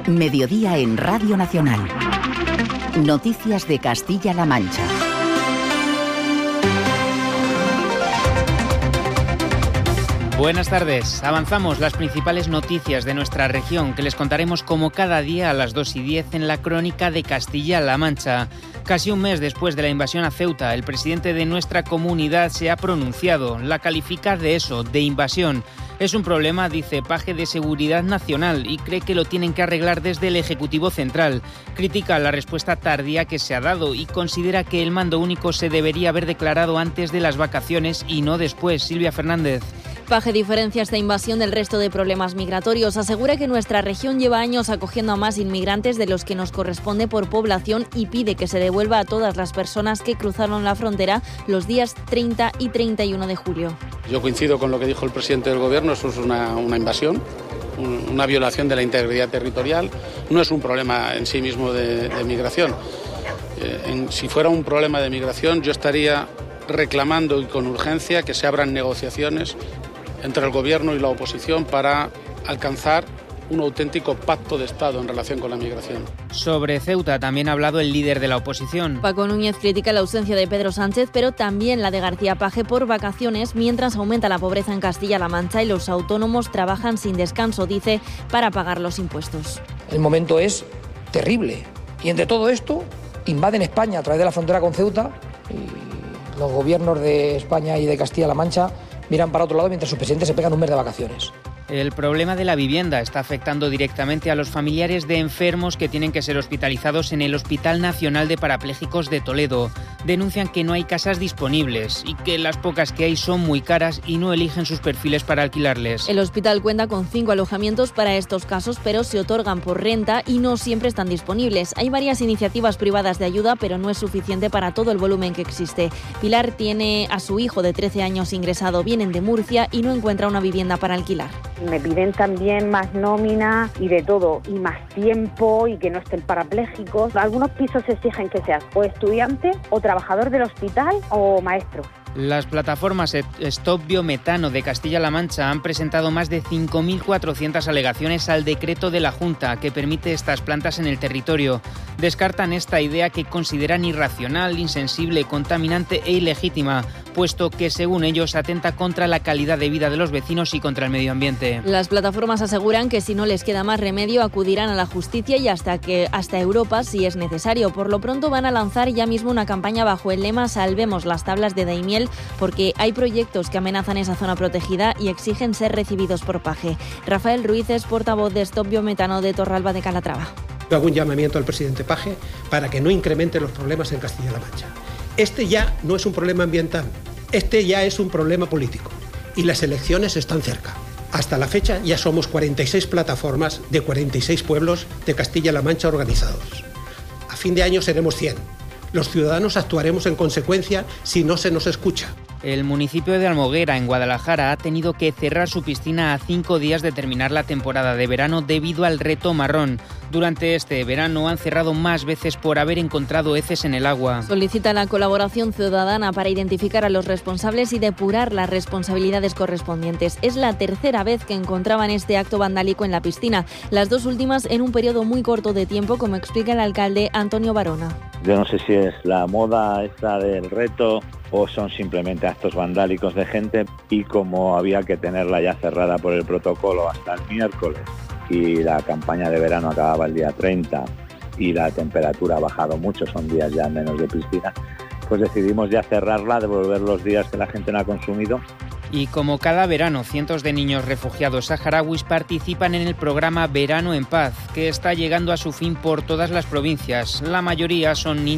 Mediodía en Radio Nacional. Noticias de Castilla-La Mancha. Buenas tardes. Avanzamos las principales noticias de nuestra región que les contaremos como cada día a las 2:10 en la crónica de Castilla-La Mancha. Casi un mes después de la invasión a Ceuta, el presidente de nuestra comunidad se ha pronunciado. La califica de invasión. Es un problema, dice Paje, de seguridad nacional y cree que lo tienen que arreglar desde el Ejecutivo Central. Critica la respuesta tardía que se ha dado y considera que el mando único se debería haber declarado antes de las vacaciones y no después. Silvia Fernández. Paje diferencia esta invasión del resto de problemas migratorios. Asegura que nuestra región lleva años acogiendo a más inmigrantes de los que nos corresponde por población y pide que se devuelva a todas las personas que cruzaron la frontera los días 30 y 31 de julio. Yo coincido con lo que dijo el presidente del Gobierno, eso es una invasión, una violación de la integridad territorial, no es un problema en sí mismo de migración. Si fuera un problema de migración, yo estaría reclamando y con urgencia que se abran negociaciones entre el Gobierno y la oposición para alcanzar un auténtico pacto de Estado en relación con la migración. Sobre Ceuta también ha hablado el líder de la oposición. Paco Núñez critica la ausencia de Pedro Sánchez, pero también la de García Paje por vacaciones, mientras aumenta la pobreza en Castilla-La Mancha y los autónomos trabajan sin descanso, dice, para pagar los impuestos. El momento es terrible y entre todo esto invaden España a través de la frontera con Ceuta y los gobiernos de España y de Castilla-La Mancha miran para otro lado mientras sus presidentes se pegan un mes de vacaciones. El problema de la vivienda está afectando directamente a los familiares de enfermos que tienen que ser hospitalizados en el Hospital Nacional de Parapléjicos de Toledo. Denuncian que no hay casas disponibles y que las pocas que hay son muy caras y no eligen sus perfiles para alquilarles. El hospital cuenta con 5 alojamientos para estos casos, pero se otorgan por renta y no siempre están disponibles. Hay varias iniciativas privadas de ayuda, pero no es suficiente para todo el volumen que existe. Pilar tiene a su hijo de 13 años ingresado, vienen de Murcia y no encuentra una vivienda para alquilar. Me piden también más nómina y de todo, y más tiempo y que no estén parapléjicos. Algunos pisos exigen que seas o estudiante o trabajador del hospital o maestro. Las plataformas Stop Biometano de Castilla-La Mancha han presentado más de 5.400 alegaciones al decreto de la Junta que permite estas plantas en el territorio. Descartan esta idea que consideran irracional, insensible, contaminante e ilegítima, puesto que, según ellos, atenta contra la calidad de vida de los vecinos y contra el medio ambiente. Las plataformas aseguran que si no les queda más remedio acudirán a la justicia y hasta Europa si es necesario. Por lo pronto van a lanzar ya mismo una campaña bajo el lema Salvemos las tablas de Daimiel, porque hay proyectos que amenazan esa zona protegida y exigen ser recibidos por Paje. Rafael Ruiz es portavoz de Stop Biometano de Torralba de Calatrava. Hago un llamamiento al presidente Paje para que no incremente los problemas en Castilla-La Mancha. Este ya no es un problema ambiental, este ya es un problema político y las elecciones están cerca. Hasta la fecha ya somos 46 plataformas de 46 pueblos de Castilla-La Mancha organizados. A fin de año seremos 100. Los ciudadanos actuaremos en consecuencia si no se nos escucha. El municipio de Almoguera, en Guadalajara, ha tenido que cerrar su piscina a 5 días de terminar la temporada de verano debido al reto marrón. Durante este verano han cerrado más veces por haber encontrado heces en el agua. Solicitan la colaboración ciudadana para identificar a los responsables y depurar las responsabilidades correspondientes. Es la tercera vez que encontraban este acto vandálico en la piscina, las 2 últimas en un periodo muy corto de tiempo, como explica el alcalde Antonio Barona. Yo no sé si es la moda esta del reto o son simplemente actos vandálicos de gente, y como había que tenerla ya cerrada por el protocolo hasta el miércoles y la campaña de verano acababa el día 30 y la temperatura ha bajado mucho, son días ya menos de piscina, pues decidimos ya cerrarla, devolver los días que la gente no ha consumido. Y como cada verano, cientos de niños refugiados saharauis participan en el programa Verano en Paz, que está llegando a su fin por todas las provincias. La mayoría son niños